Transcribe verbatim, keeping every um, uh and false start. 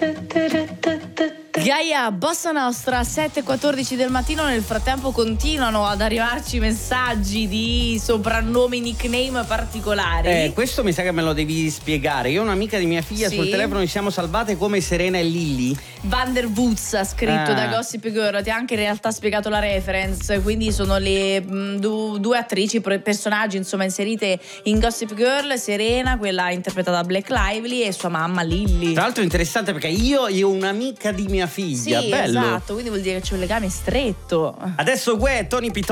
Gaia, Bossa Nostra, sette e quattordici del mattino. Nel frattempo continuano ad arrivarci messaggi di soprannomi, nickname particolari. Eh, questo mi sa che me lo devi spiegare. Io ho un'amica di mia figlia, sì, sul telefono ci siamo salvate come Serena e Lilly. Van der Woods ha scritto Ah. da Gossip Girl, ti ha anche in realtà spiegato la reference, quindi sono le mh, du- due attrici, pro- personaggi insomma inserite in Gossip Girl, Serena, quella interpretata da Blake Lively, e sua mamma Lilly. Tra l'altro è interessante perché io, io ho un'amica di mia figlia. Sì, Bello. esatto, quindi vuol dire che c'è un legame stretto. Adesso Gue, Tony Pitone.